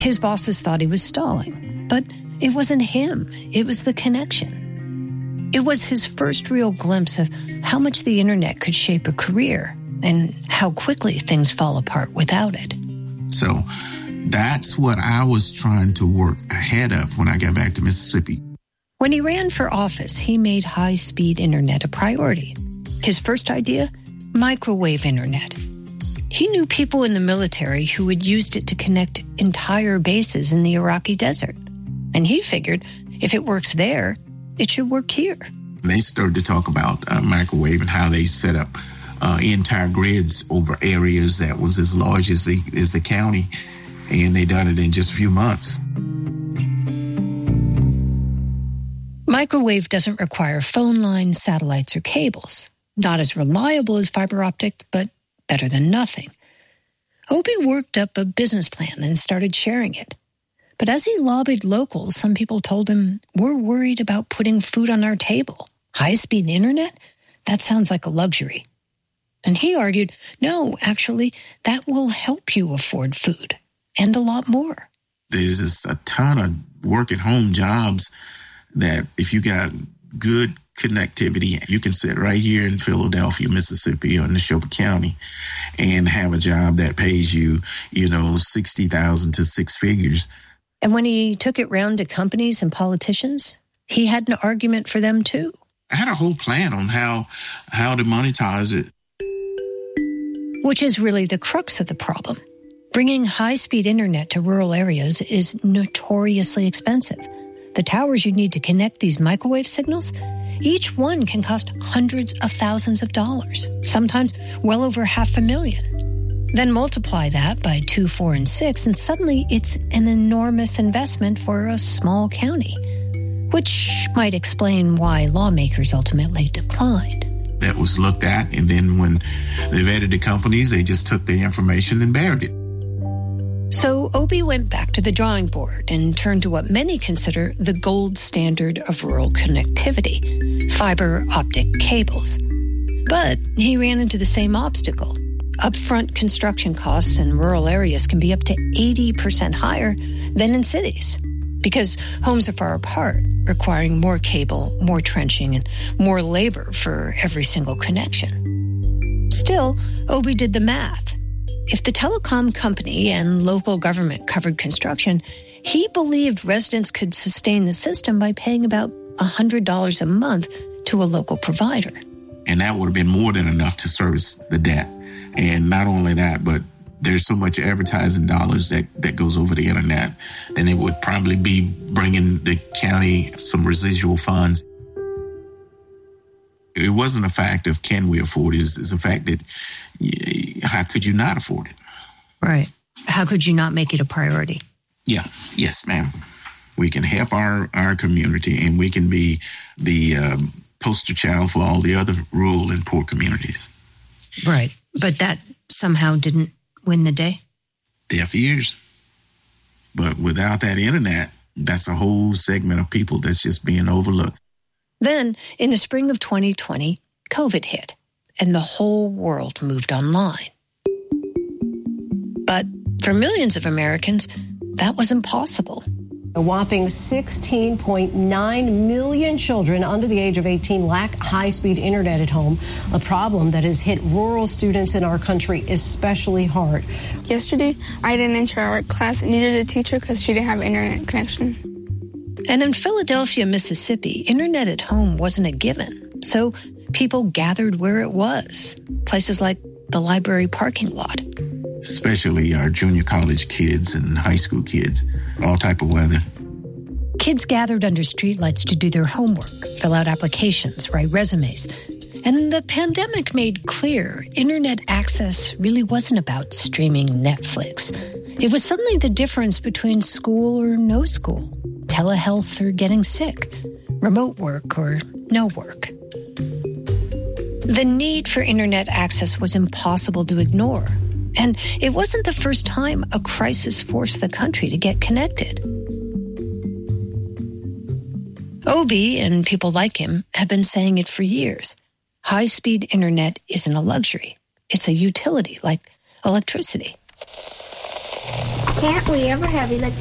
His bosses thought he was stalling, but it wasn't him. It was the connection. It was his first real glimpse of how much the internet could shape a career and how quickly things fall apart without it. So that's what I was trying to work ahead of when I got back to Mississippi. When he ran for office, he made high-speed internet a priority. His first idea? Microwave internet. He knew people in the military who had used it to connect entire bases in the Iraqi desert. And he figured if it works there, it should work here. They started to talk about microwave and how they set up entire grids over areas that was as large as the county. And they done it in just a few months. Microwave doesn't require phone lines, satellites, or cables. Not as reliable as fiber optic, but better than nothing. Obie worked up a business plan and started sharing it. But as he lobbied locals, some people told him, "We're worried about putting food on our table. High-speed internet? That sounds like a luxury." And he argued, no, actually, that will help you afford food and a lot more. There's just a ton of work-at-home jobs that if you got good connectivity, you can sit right here in Philadelphia, Mississippi, or in Neshoba County and have a job that pays you, $60,000 to six figures. And when he took it round to companies and politicians, he had an argument for them too. I had a whole plan on how to monetize it. Which is really the crux of the problem. Bringing high-speed internet to rural areas is notoriously expensive. The towers you need to connect these microwave signals, each one can cost hundreds of thousands of dollars, sometimes well over $500,000. Then multiply that by 2, 4, and 6, and suddenly it's an enormous investment for a small county, which might explain why lawmakers ultimately declined. That was looked at, and then when they vetted the companies, they just took the information and buried it. So Obie went back to the drawing board and turned to what many consider the gold standard of rural connectivity, fiber optic cables. But he ran into the same obstacle. Upfront construction costs in rural areas can be up to 80% higher than in cities because homes are far apart, requiring more cable, more trenching, and more labor for every single connection. Still, Obie did the math. If the telecom company and local government covered construction, he believed residents could sustain the system by paying about $100 a month to a local provider. And that would have been more than enough to service the debt. And not only that, but there's so much advertising dollars that goes over the internet, then it would probably be bringing the county some residual funds. It wasn't a fact of can we afford it. It's a fact that how could you not afford it? Right. How could you not make it a priority? Yeah. Yes, ma'am. We can help our community, and we can be the poster child for all the other rural and poor communities. Right. But that somehow didn't win the day? Deaf ears. But without that internet, that's a whole segment of people that's just being overlooked. Then, in the spring of 2020, COVID hit, and the whole world moved online. But for millions of Americans, that wasn't possible. A whopping 16.9 million children under the age of 18 lack high-speed internet at home, a problem that has hit rural students in our country especially hard. Yesterday, I didn't enter our class, and neither did the teacher because she didn't have internet connection. And in Philadelphia, Mississippi, internet at home wasn't a given. So people gathered where it was, places like the library parking lot. Especially our junior college kids and high school kids, all type of weather. Kids gathered under streetlights to do their homework, fill out applications, write resumes. And the pandemic made clear internet access really wasn't about streaming Netflix. It was suddenly the difference between school or no school, telehealth or getting sick, remote work or no work. The need for internet access was impossible to ignore. And it wasn't the first time a crisis forced the country to get connected. Obie and people like him have been saying it for years. High-speed internet isn't a luxury. It's a utility like electricity. Can't we ever have electric